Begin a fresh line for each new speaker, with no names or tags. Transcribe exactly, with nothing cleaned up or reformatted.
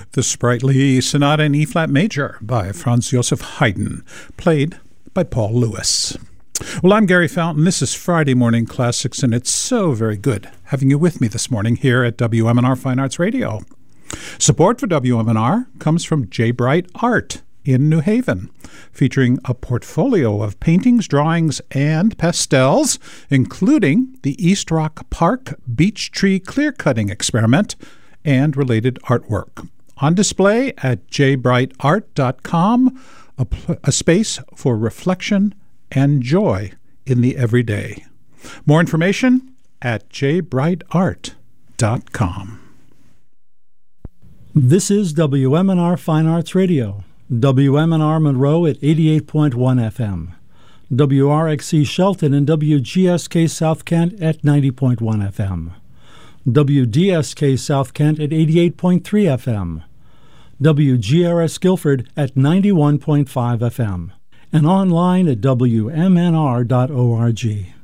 The sprightly Sonata in E-flat major by Franz Joseph Haydn, played by Paul Lewis. Well, I'm Gary Fountain. This is Friday Morning Classics, and it's so very good having you with me this morning here at W M N R Fine Arts Radio. Support for W M N R comes from J. Bright Art in New Haven, featuring a portfolio of paintings, drawings, and pastels, including the East Rock Park Beech Tree Clear-Cutting Experiment and related artwork. On display at j bright art dot com, a, pl- a space for reflection and joy in the everyday. More information at j bright art dot com.
This is W M N R Fine Arts Radio, W M N R Monroe at eighty-eight point one F M, W R X C Shelton and W G S K South Kent at ninety point one F M, W D S K South Kent at eighty-eight point three F M, W G R S Guilford at ninety-one point five F M, and online at W M N R dot org.